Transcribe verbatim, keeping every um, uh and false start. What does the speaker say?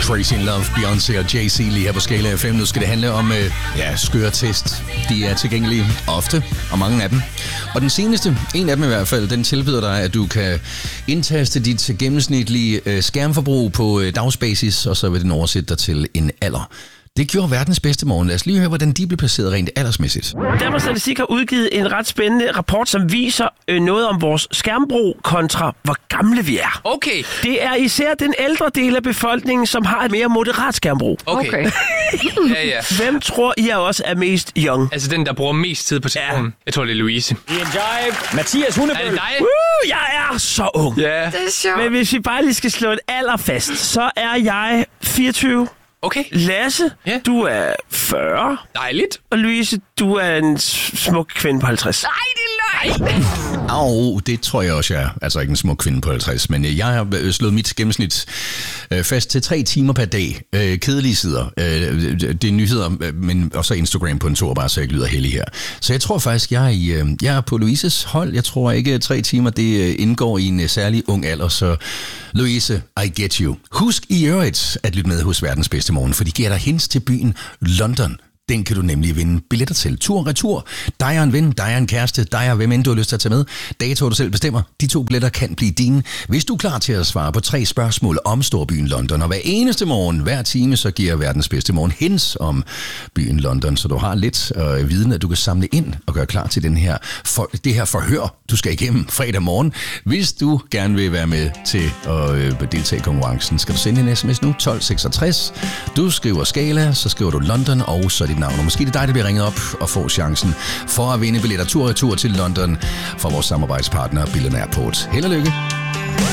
Crazy in Love, Beyoncé og Jay-Z lige her på Skala F M. Nu skal det handle om øh, ja, skøre test. De er tilgængelige ofte, og mange af dem. Og den seneste, en af dem i hvert fald, den tilbyder dig, at du kan indtaste dit gennemsnitlige øh, skærmforbrug på øh, dagsbasis, og så vil den oversætte dig til en alder. Det gjorde verdens bedste morgen. Lad os lige høre, hvordan de blev placeret rent aldersmæssigt. Danmarks Statistik har udgivet en ret spændende rapport, som viser øh, noget om vores skærmbrug kontra hvor gamle vi er. Okay. Det er især den ældre del af befolkningen, som har et mere moderat skærmbrug. Okay. okay. ja, ja. Hvem tror I er også er mest young? Altså den, der bruger mest tid på telefonen. Ja. Jeg tror, det er Louise. Mathias Hundebøl. Er det dig? Uh, jeg er så ung. Ja. Det er sjovt. Men hvis vi bare lige skal slå et alder fast, så er jeg fireogtyve. Okay. Lasse, ja. du er fyrre. Dejligt. Og Louise, du er en smuk kvinde på halvtreds. Nej, det er løgn. Au, det tror jeg også, jeg er. Altså ikke en smuk kvinde på halvtreds, men jeg har slået mit gennemsnit øh, fast til tre timer per dag. Øh, kedelige sider. Øh, det er nyheder, men også Instagram på en tur, bare så jeg ikke lyder heldig her. Så jeg tror faktisk, jeg er, i, øh, jeg er på Louises hold. Jeg tror ikke, at tre timer det indgår i en særlig ung alder, så Louise, I get you. Husk i øvrigt at lytte med hos verdens bedste morgen, for de giver dig hints til byen London. Den kan du nemlig vinde billetter til. Tur og retur. Dig og en ven, dig og en kæreste, dig og hvem end du har lyst til at tage med. Datoer du selv bestemmer. De to billetter kan blive dine. Hvis du er klar til at svare på tre spørgsmål om storbyen London, og hver eneste morgen, hver time, så giver verdens bedste morgen hints om byen London, så du har lidt øh, viden, at du kan samle ind og gøre klar til den her for, det her forhør, du skal igennem fredag morgen. Hvis du gerne vil være med til at øh, deltage i konkurrencen, skal du sende en sms nu, tolv seksogtres. Du skriver Skala, så skriver du London, og så dit navn. Og måske det er dig, der bliver ringet op og får chancen for at vinde billetter tur og retur til London fra vores samarbejdspartner Billund Airport. Held og lykke!